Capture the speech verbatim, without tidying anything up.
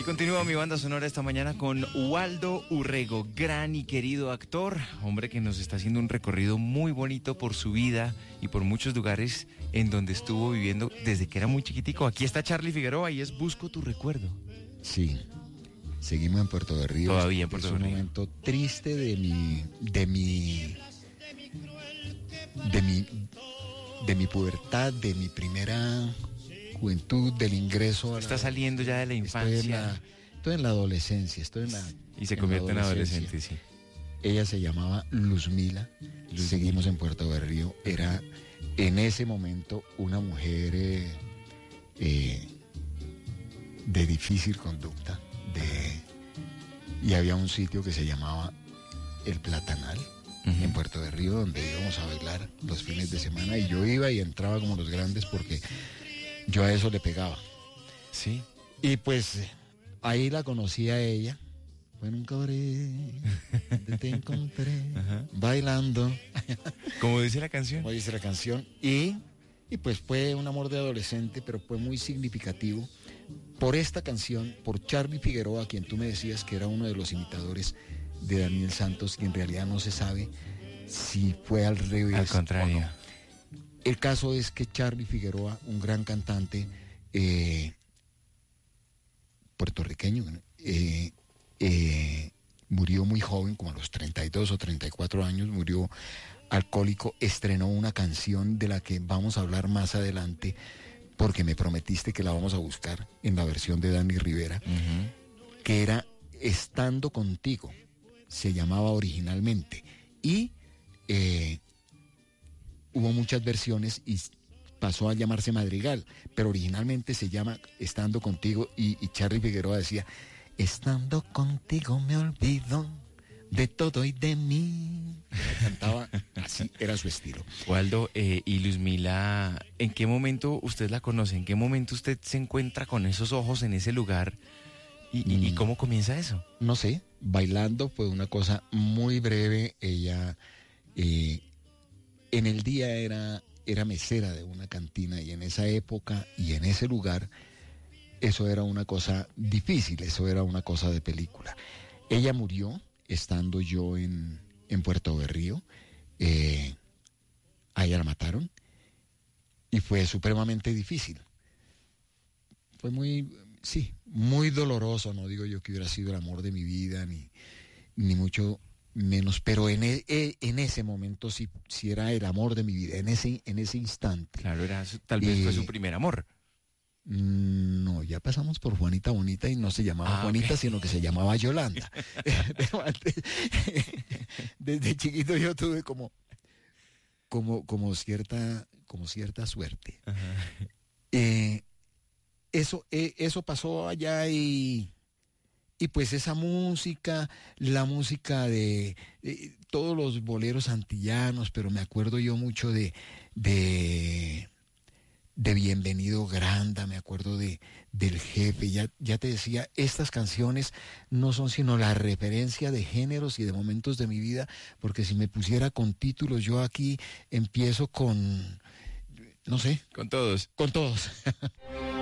Continúa mi banda sonora esta mañana con Waldo Urrego, gran y querido actor, hombre que nos está haciendo un recorrido muy bonito por su vida y por muchos lugares en donde estuvo viviendo desde que era muy chiquitico. Aquí está Charly Figueroa y es Busco tu recuerdo. Sí, seguimos en Puerto Berrío. Todavía en Puerto Berrío. Es un momento triste de mi, de mi, de mi, de mi pubertad, de mi primera juventud, del ingreso a Está la, saliendo ya de la infancia. Estoy en la, estoy en la adolescencia, estoy en la... Y se en convierte en adolescencia. adolescente, sí. Ella se llamaba Luzmila, Luzmila. Seguimos en Puerto Berrío. Era en ese momento una mujer eh, eh, de difícil conducta, de, y había un sitio que se llamaba El Platanal, uh-huh, en Puerto Berrío, donde íbamos a bailar los fines de semana, y yo iba y entraba como los grandes porque yo a eso le pegaba. Sí. Y pues ahí la conocí a ella. Fue en un cabaret donde te encontré, uh-huh, bailando. Como dice la canción. Como dice la canción. Y, y pues fue un amor de adolescente, pero fue muy significativo por esta canción, por Charly Figueroa, quien tú me decías que era uno de los imitadores de Daniel Santos, y en realidad no se sabe si fue al revés. Al contrario. O no. El caso es que Charly Figueroa, un gran cantante eh, puertorriqueño, eh, eh, murió muy joven, como a los treinta y dos o treinta y cuatro años, murió alcohólico. Estrenó una canción de la que vamos a hablar más adelante, porque me prometiste que la vamos a buscar en la versión de Dani Rivera, uh-huh, que era Estando Contigo, se llamaba originalmente, y eh, hubo muchas versiones y pasó a llamarse Madrigal, pero originalmente se llama Estando Contigo, y, y Charly Figueroa decía: estando contigo me olvido de todo y de mí. Cantaba así, era su estilo. Waldo, eh, y Luzmila, ¿en qué momento usted la conoce? ¿En qué momento usted se encuentra con esos ojos en ese lugar? ¿Y, y, mm. ¿y cómo comienza eso? No sé, bailando. Fue una cosa muy breve. Ella eh, en el día era, era mesera de una cantina, y en esa época y en ese lugar eso era una cosa difícil, eso era una cosa de película. Ella murió estando yo en, en Puerto Berrío. Eh, a ella la mataron y fue supremamente difícil. Fue muy, sí, muy doloroso. No digo yo que hubiera sido el amor de mi vida, ni, ni mucho menos, pero en, e, en ese momento sí, sí era el amor de mi vida, en ese, en ese instante. Claro, era su, tal vez eh, fue su primer amor. No, ya pasamos por Juanita Bonita, y no se llamaba ah, Juanita, okay, sino que se llamaba Yolanda. Pero antes, desde chiquito yo tuve como, como, como cierta, como cierta suerte. Uh-huh. Eh, eso, eh, eso pasó allá, y, y pues esa música, la música de, de todos los boleros antillanos, pero me acuerdo yo mucho de, de de Bienvenido Granda, me acuerdo de del Jefe. Ya, ya te decía, estas canciones no son sino la referencia de géneros y de momentos de mi vida, porque si me pusiera con títulos, yo aquí empiezo con, no sé. Con todos. Con todos.